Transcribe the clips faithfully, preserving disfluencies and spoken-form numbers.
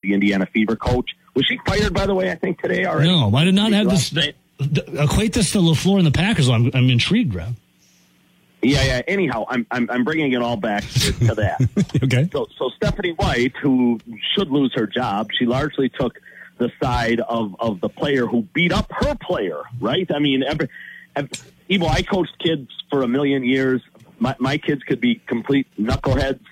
the Indiana Fever coach. Was she fired, by the way, I think today already? No, I did not have this. Equate this to LaFleur and the Packers. I'm, I'm intrigued, Rob. Yeah, yeah. Anyhow, I'm I'm, I'm bringing it all back to, to that. Okay. So, so Stephanie White, who should lose her job, she largely took the side of, of the player who beat up her player, right? I mean, every, every, Evo, I coached kids for a million years. My, my kids could be complete knuckleheads,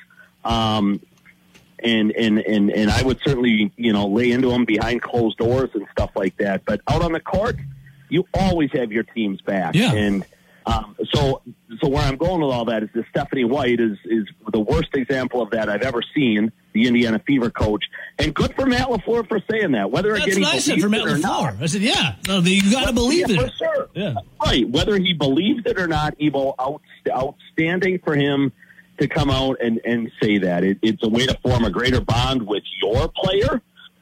um, and, and, and, and I would certainly, you know, lay into them behind closed doors and stuff like that. But out on the court, you always have your team's back. Yeah. And um, so so where I'm going with all that is that Stephanie White is, is the worst example of that I've ever seen, the Indiana Fever coach. And good for Matt LaFleur for saying that. Whether That's again, what I said for Matt LaFleur. I said, yeah, no, you got to believe yeah, it. For sure. Yeah. Right. Whether he believes it or not, Evo, out, outstanding for him to come out and, and say that. It, it's a way to form a greater bond with your player.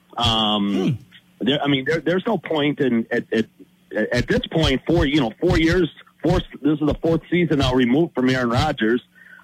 Um, hmm. there, I mean, there, there's no point in at, at, at this point, four, you know, four years, four, this is the fourth season now removed from Aaron Rodgers.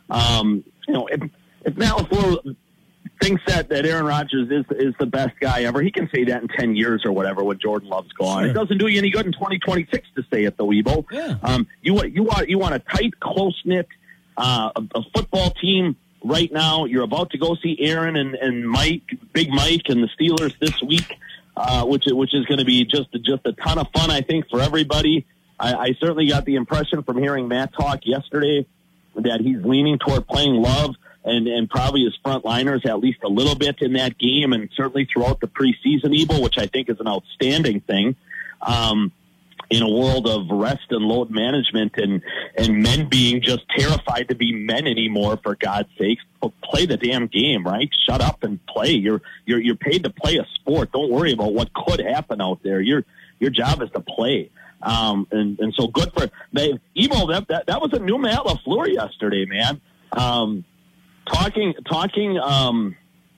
Um, you know, if, if Matt LaFleur thinks that, that Aaron Rodgers is is the best guy ever, he can say that in ten years or whatever when Jordan Love's gone. Sure. It doesn't do you any good in twenty twenty-six to say it, though, Evo. Yeah. Um, you want you want you want a tight, close knit uh, a, a football team right now. You're about to go see Aaron and, and Mike, Big Mike, and the Steelers this week, uh, which which is going to be just just a ton of fun, I think, for everybody. I, I certainly got the impression from hearing Matt talk yesterday that he's leaning toward playing Love and, and probably his front liners at least a little bit in that game, and certainly throughout the preseason, Evo, which I think is an outstanding thing. Um, in a world of rest and load management and, and men being just terrified to be men anymore, for God's sakes, play the damn game, right? Shut up and play. You're, you're, you're paid to play a sport. Don't worry about what could happen out there. Your, your job is to play. Um, and, and so good for they, Evo. That, that, that was a new Matt LaFleur yesterday, man. Um, talking, talking, um,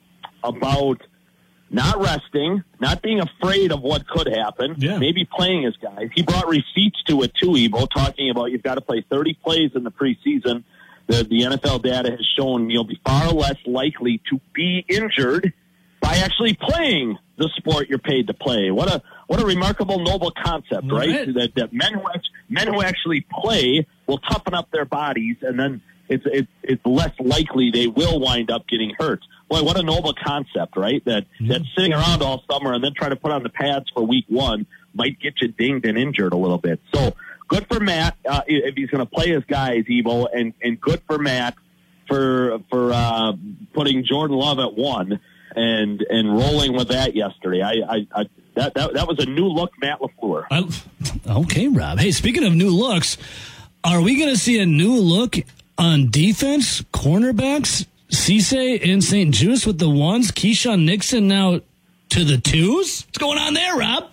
about not resting, not being afraid of what could happen, yeah. maybe playing his guys. He brought receipts to it too, Evo, talking about you've got to play thirty plays in the preseason. The, the N F L data has shown you'll be far less likely to be injured by actually playing the sport you're paid to play. What a what a remarkable, noble concept, right? right? That that men who act, men who actually play will toughen up their bodies, and then it's it's it's less likely they will wind up getting hurt. Boy, what a noble concept, right? That mm-hmm. that sitting around all summer and then trying to put on the pads for week one might get you dinged and injured a little bit. So good for Matt uh, if he's going to play his guys, Evo, and and good for Matt for for uh, putting Jordan Love at one. And and rolling with that yesterday, I, I, I that, that that was a new look, Matt LaFleur. I, okay, Rob. Hey, speaking of new looks, are we going to see a new look on defense, cornerbacks, Cisse and Saint Juice with the ones, Keyshawn Nixon now to the twos? What's going on there, Rob?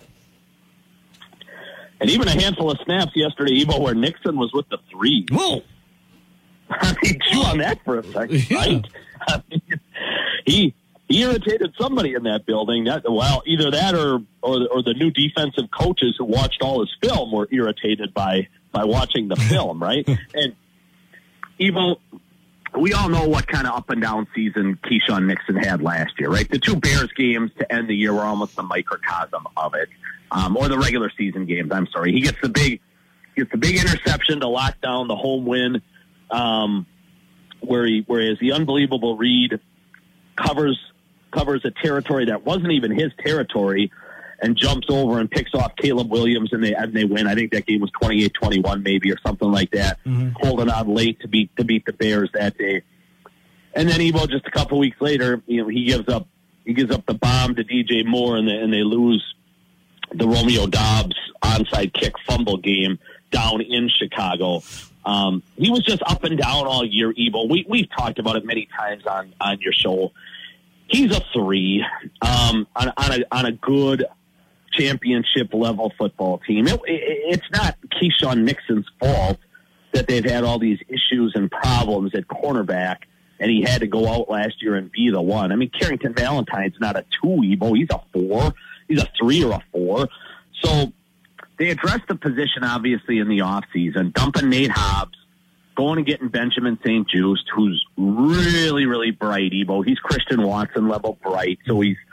And even a handful of snaps yesterday, Evo, where Nixon was with the three. Whoa! I mean, chew on that for a second, yeah. right? I mean, he. He irritated somebody in that building. That, well, either that or, or or the new defensive coaches who watched all his film were irritated by by watching the film, right? And Evo, we all know what kind of up and down season Keyshawn Nixon had last year, right? The two Bears games to end the year were almost a microcosm of it, um, or the regular season games. I'm sorry. He gets the big gets the big interception to lock down the home win, um, where he whereas the unbelievable Reed covers. covers a territory that wasn't even his territory and jumps over and picks off Caleb Williams, and they and they win. I think that game was twenty-eight twenty-one maybe or something like that, mm-hmm. holding on late to beat to beat the Bears that day. And then Evo, just a couple weeks later, you know, he gives up he gives up the bomb to D J Moore, and they, and they lose the Romeo Doubs onside kick fumble game down in Chicago. Um, he was just up and down all year, Evo. We we've talked about it many times on, on your show. He's a three um, on, on a on a good championship level football team. It, it, it's not Keyshawn Nixon's fault that they've had all these issues and problems at cornerback, and he had to go out last year and be the one. I mean, Carrington Valentine's not a two, Evo. He's a four. He's a three or a four. So they addressed the position obviously in the offseason, dumping Nate Hobbs, going and getting Benjamin Saint Just, who's really, really bright, Evo. He's Christian Watson level bright, so he's